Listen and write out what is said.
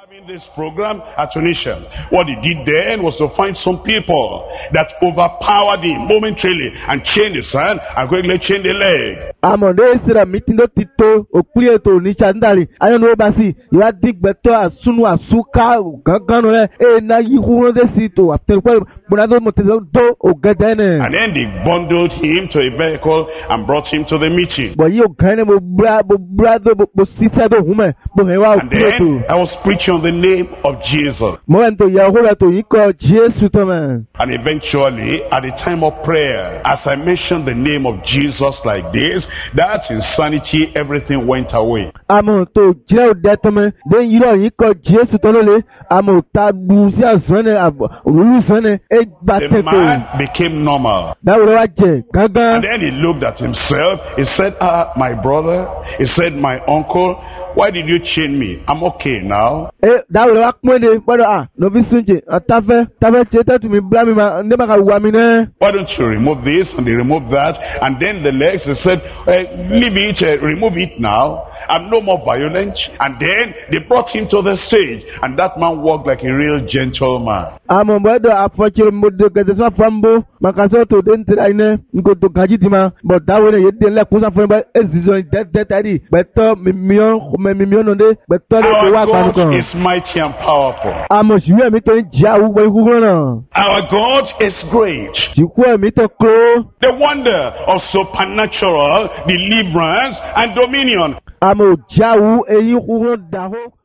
Having this program at Tunisia, what he did then was to find some people that overpowered him momentarily and chained his hand and quickly chained the leg. Amọ̀dé sira mitindo tito òkúlé ètò oníṣà ndàrí ayọ̀nù ó bá sí ìwà dìgbẹ́tọ̀ àsúnú àsúká gángan rẹ̀ na yíkú rẹ̀ sí tó àtẹ̀wé gbọ̀nàdó mọ̀tẹ́sẹ̀ tó ògẹ́dẹ́ nẹ̀. And then they bundled him to a vehicle and brought him to the meeting. Bọ̀ yí ògán ní mo búra tó mo sísẹ́ tó hùmẹ̀ mo hẹ̀ wá And òkúlé ètò. then I was preaching on the name of Jesus. Mo rẹ̀ ń tó yẹ ọ̀hún rẹ̀ tó yí kọ́ Jésù tó mẹ́. And eventually, at the time of prayer, as I mentioned the name of Jesus like this, that insanity, everything went away. Àmọ̀ tó jẹ́ òde tó mẹ́ dé yírọ̀ yí kọ́ Jésù tó lólè àmọ̀ ta bu sí àzọ́nẹ̀ òwúrú zọ́nẹ̀ ẹ̀ gbà The tẹ̀tẹ̀. man became normal. Dáwọ̀ rẹ̀ wá jẹ gángan. And then he looked at himself. He said, my brother. He said, my uncle. Why did you chain me? I'm okay now. Dáwọ̀ rẹ̀ wá pọ́n de gbọ́dọ̀ lọ́bí súnjẹ táfẹ́ ṣe tẹ́tù mi bílá mi ma ndé ma ka wà mí náà. Why don't you remove this? And they removed that. And then the legs, they said, leave it, remove it now. I'm no more violent. And then they brought him to the stage. And that man walked like a real gentleman. Àmọ̀ bọ́dọ̀ àfọ̀kyerè mbọ̀dọ̀ gẹ̀dẹ̀ sọ fọ́nbó màkàsọ́ tó dé ntẹ̀lá yìí náà nkoto gàjí ti ma bọ̀ dáwọ̀ náà yé dé lẹ́kùn sáfún bá ezizọ́ dẹ́tẹ́ rí gbẹ̀tọ́ mímíọ́ nù dé gbẹ̀tọ́ lé tó wà Our pàánù kan. God is mighty and powerful. Àmọ̀ sùúrù ẹ̀mí tó ń jẹ́ àwùgbọ̀ ikú fún náà. Our God is great. Sùkú ẹ̀mí tó kúrò. The wonder of supernatural deliverance and dominion. Àmọ̀ jáwù eyín kú fún dàhó.